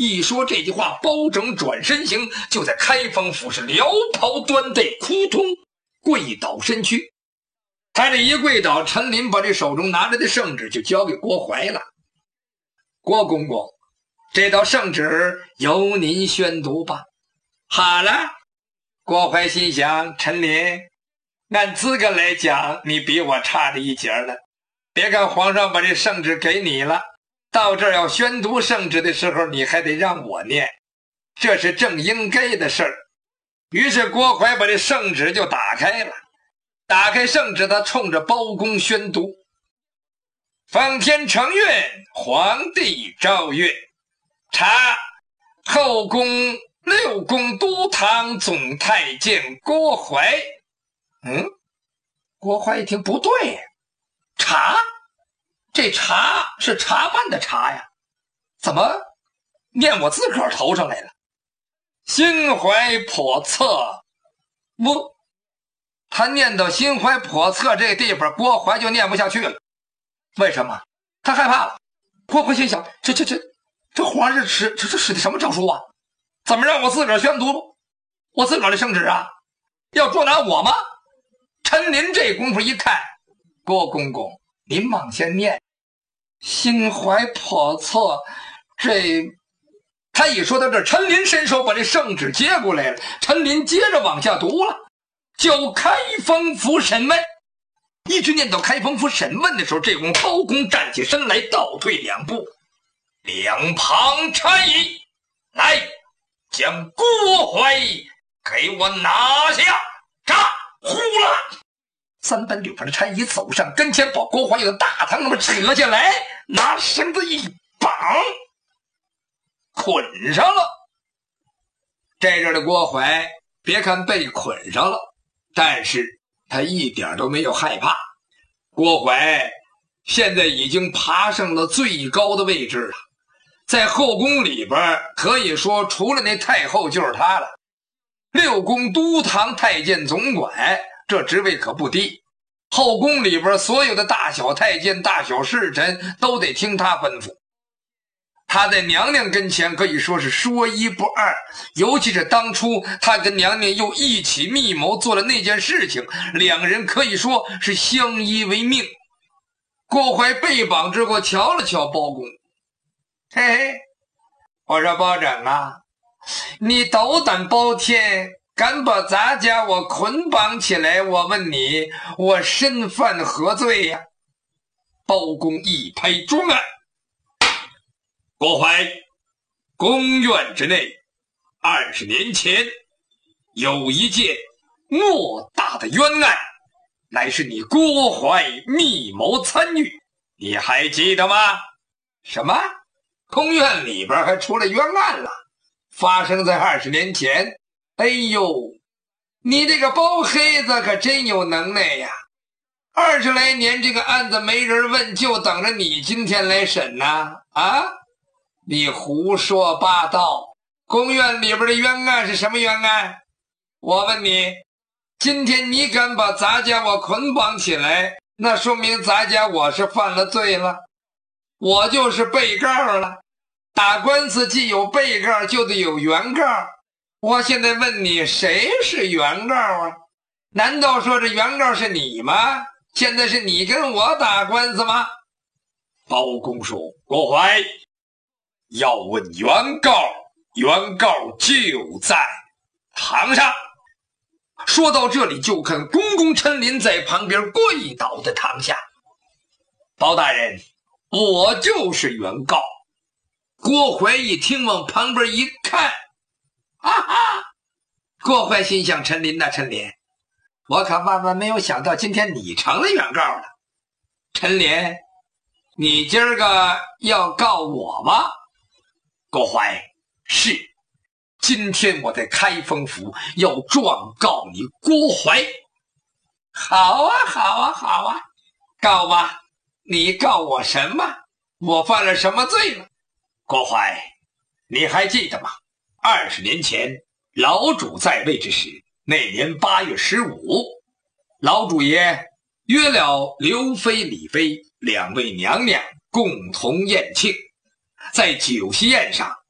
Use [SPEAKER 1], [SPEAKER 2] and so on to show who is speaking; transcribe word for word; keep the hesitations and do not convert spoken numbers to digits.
[SPEAKER 1] 一说这句话，包拯转身行，就在开封府是撩袍端带，扑通跪倒身躯。他这一跪倒，陈琳把这手中拿着的圣旨就交给郭槐了。郭公公，这道圣旨由您宣读吧。好了，郭槐心想，陈琳，按资格来讲，你比我差着一截了。别看皇上把这圣旨给你了，到这儿要宣读圣旨的时候，你还得让我念，这是正应该的事儿。于是郭槐把这圣旨就打开了，打开圣旨，他冲着包公宣读：奉天承运，皇帝诏曰，查后宫六宫都堂总太监郭槐。嗯，郭槐一听不对，查，这查是查办的查呀，怎么念我自个儿头上来了？心怀叵测，不，他念到心怀叵测这地方，郭槐就念不下去了。为什么？他害怕了。郭槐心想，这这这这皇上使这这使的什么诏书啊？怎么让我自个儿宣读我自个儿的圣旨啊？要捉拿我吗？陈琳这功夫一看，郭公公，您往下念，心怀叵测，这他一说到这，陈琳伸手把这圣旨接过来了。陈琳接着往下读了，就开封府审问，一直念到开封府审问的时候，这功夫包公站起身来，倒退两步，两旁差役，来，将郭槐给我拿下！杀！呼啦！三班六班的差役走上跟前，把郭槐由大堂那么扯下来，拿绳子一绑，捆上了。这阵的郭槐别看被捆上了，但是他一点都没有害怕。郭槐现在已经爬上了最高的位置了，在后宫里边可以说除了那太后就是他了。六宫都堂太监总管，这职位可不低，后宫里边所有的大小太监大小侍臣都得听他吩咐。他在娘娘跟前可以说是说一不二，尤其是当初他跟娘娘又一起密谋做了那件事情，两人可以说是相依为命。郭槐被绑之后瞧了瞧包公，嘿嘿，我说包拯啊，你斗胆包天，敢把咱家我捆绑起来，我问你，我身犯何罪呀？包公一拍桌案，郭槐，宫院之内，二十年前有一件莫大的冤案，乃是你郭槐密谋参与，你还记得吗？什么？宫院里边还出了冤案了？发生在二十年前。哎呦，你这个包黑子可真有能耐呀！二十来年这个案子没人问，就等着你今天来审呢？啊，你胡说八道！宫院里边的冤案是什么冤案？我问你，今天你敢把咱家我捆绑起来，那说明咱家我是犯了罪了，我就是被告了。打官司既有被告就得有原告，我现在问你，谁是原告啊？难道说这原告是你吗？现在是你跟我打官司吗？包公说，郭槐，要问原告，原告就在堂上。说到这里，就看公公陈琳在旁边跪倒在堂下。包大人，我就是原告。郭槐一听，往旁边一看，哈哈！郭槐心想，陈琳呐，陈琳，我可万万没有想到，今天你成了原告了。陈琳，你今儿个要告我吗？郭槐，是，今天我在开封府要状告你郭槐。好啊，好啊，好啊，告吧，你告我什么？我犯了什么罪了？郭槐，你还记得吗？二十年前老主在位之时，那年八月十五，老主爷约了刘妃李妃两位娘娘共同宴庆。在酒席宴上，